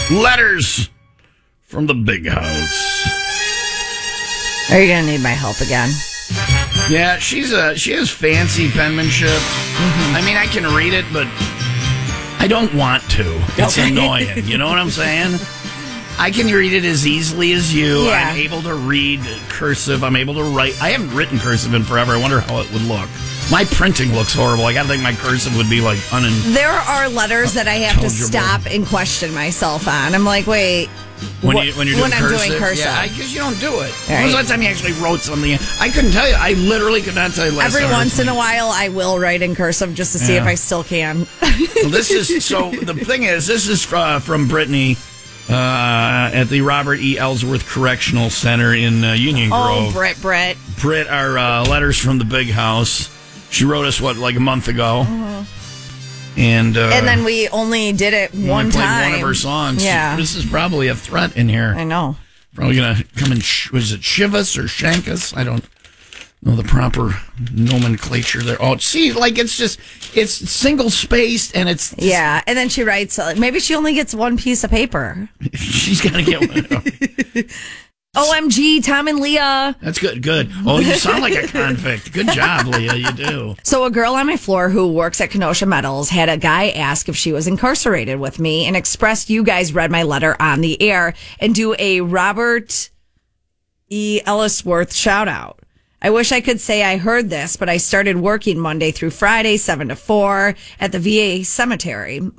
Letters from the big house. Are you going to need my help again? Yeah, she has fancy penmanship. Mm-hmm. I mean, I can read it, but I don't want to. It's annoying. You know what I'm saying? I can read it as easily as you. Yeah. I'm able to read cursive. I'm able to write. I haven't written cursive in forever. I wonder how it would look. My printing looks horrible. I got to think my cursive would be like There are letters that I have to stop and question myself on. I'm like, wait. When you're doing I'm cursive? doing cursive. Yeah, because you don't do it. Right. When was the last time you actually wrote something? I couldn't tell you. I literally could not tell you last time. Every once in a while, I will write in cursive just to see if I still can. Well, the thing is, this is from Brittany at the Robert E. Ellsworth Correctional Center in Union Grove. Oh, Britt. Britt, our letters from the big house. She wrote us, like a month ago? And then we only did it one time. One of her songs. Yeah. This is probably a threat in here. I know. Probably going to come and, was it shiv us or shank us? I don't know the proper nomenclature there. Oh, see, like it's single spaced and it's. Yeah, and then she writes, maybe she only gets one piece of paper. She's got to get one. OMG, Tom and Leah. That's good. Oh, you sound like a convict. Good job, Leah. You do. So a girl on my floor who works at Kenosha Metals had a guy ask if she was incarcerated with me and expressed you guys read my letter on the air and do a Robert E. Ellsworth shout out. I wish I could say I heard this, but I started working Monday through Friday, 7 to 4 at the VA cemetery.